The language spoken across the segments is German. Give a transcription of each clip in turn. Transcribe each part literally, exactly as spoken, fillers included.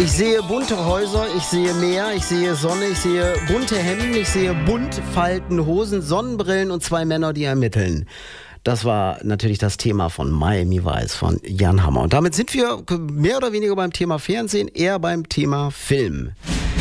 Ich sehe bunte Häuser, ich sehe Meer, ich sehe Sonne, ich sehe bunte Hemden, ich sehe buntfaltende Hosen, Sonnenbrillen und zwei Männer, die ermitteln. Das war natürlich das Thema von Miami Vice von Jan Hammer. Und damit sind wir mehr oder weniger beim Thema Fernsehen, eher beim Thema Film.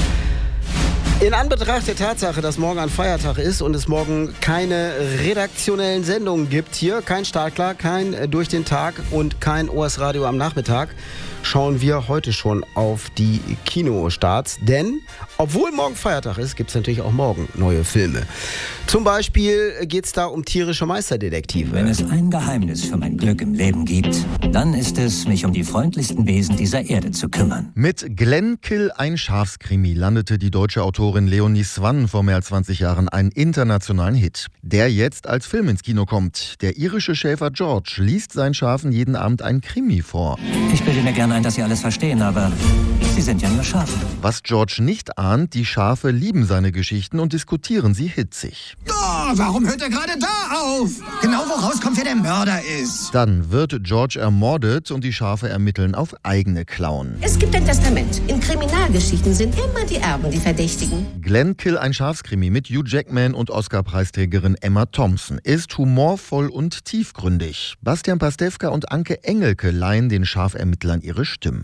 In Anbetracht der Tatsache, dass morgen ein Feiertag ist und es morgen keine redaktionellen Sendungen gibt hier, kein Startklar, kein Durch den Tag und kein O S Radio am Nachmittag, schauen wir heute schon auf die Kinostarts. Denn, obwohl morgen Feiertag ist, gibt es natürlich auch morgen neue Filme. Zum Beispiel geht es da um tierische Meisterdetektive. Wenn es ein Geheimnis für mein Glück im Leben gibt, dann ist es, mich um die freundlichsten Wesen dieser Erde zu kümmern. Mit Glenn Kill, ein Schafskrimi, landete die deutsche Autorin Leonie Swann vor mehr als zwanzig Jahren einen internationalen Hit, der jetzt als Film ins Kino kommt. Der irische Schäfer George liest seinen Schafen jeden Abend ein Krimi vor. Ich bilde mir gerne ein, dass Sie alles verstehen, aber Sie sind ja nur Schafe. Was George nicht ahnt, die Schafe lieben seine Geschichten und diskutieren sie hitzig. Oh, warum hört er gerade da auf? Genau wo rauskommt, wer der Mörder ist. Dann wird George ermordet und die Schafe ermitteln auf eigene Klauen. Es gibt ein Testament. In Kriminalgeschichten sind immer die Erben die Verdächtigen. Glenn Kill, ein Schafskrimi mit Hugh Jackman und Oscar-Preisträgerin Emma Thompson, ist humorvoll und tiefgründig. Bastian Pastewka und Anke Engelke leihen den Schafermittlern ihre Stimmen.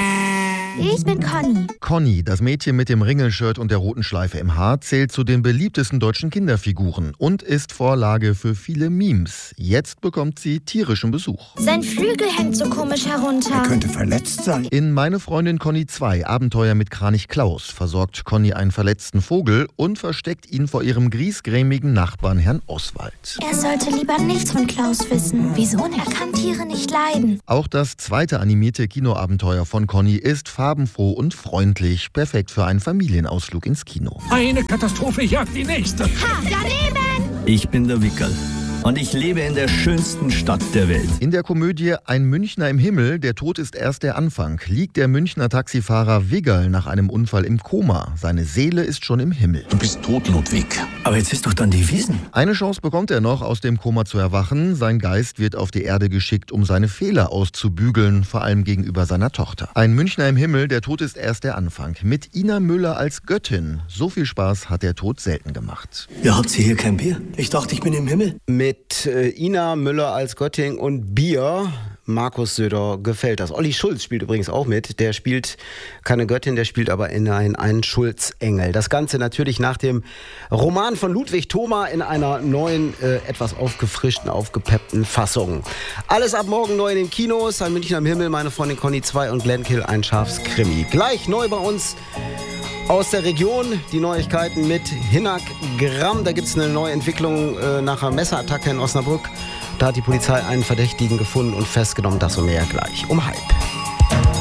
Ich bin Conny. Conny, das Mädchen mit dem Ringelshirt und der roten Schleife im Haar, zählt zu den beliebtesten deutschen Kinderfiguren und ist Vorlage für viele Memes. Jetzt bekommt sie tierischen Besuch. Sein Flügel hängt so komisch herunter. Er könnte verletzt sein. In Meine Freundin Conny zwei, Abenteuer mit Kranich Klaus, versorgt Conny einen verletzten Vogel und versteckt ihn vor ihrem griesgrämigen Nachbarn Herrn Oswald. Er sollte lieber nichts von Klaus wissen. Wieso nicht? Er kann Tiere nicht leiden. Auch das zweite animierte Kinoabenteuer von Conny ist farbenfroh und freundlich, perfekt für einen Familienausflug ins Kino. Eine Katastrophe jagt die nächste. Ha, daneben! Ich bin der Wickerl und ich lebe in der schönsten Stadt der Welt. In der Komödie Ein Münchner im Himmel, der Tod ist erst der Anfang, liegt der Münchner Taxifahrer Wiggerl nach einem Unfall im Koma. Seine Seele ist schon im Himmel. Du bist tot, Ludwig. Aber jetzt ist doch dann die Wiesn. Eine Chance bekommt er noch, aus dem Koma zu erwachen. Sein Geist wird auf die Erde geschickt, um seine Fehler auszubügeln, vor allem gegenüber seiner Tochter. Ein Münchner im Himmel, der Tod ist erst der Anfang. Mit Ina Müller als Göttin. So viel Spaß hat der Tod selten gemacht. Ihr habt hier kein Bier? Ich dachte, ich bin im Himmel. Mit äh, Ina Müller als Göttin und Bier. Markus Söder gefällt das. Olli Schulz spielt übrigens auch mit. Der spielt keine Göttin, der spielt aber in einen, einen Schulzengel. Das Ganze natürlich nach dem Roman von Ludwig Thoma in einer neuen, äh, etwas aufgefrischten, aufgepeppten Fassung. Alles ab morgen neu in den Kinos. Ein Münchner im Himmel, Meine Freundin Conny zwei und Glenn Kill, ein Schafskrimi. Gleich neu bei uns aus der Region, die Neuigkeiten mit Hinak Gramm. Da gibt es eine neue Entwicklung äh, nach einer Messerattacke in Osnabrück. Da hat die Polizei einen Verdächtigen gefunden und festgenommen. Das und mehr gleich um halb.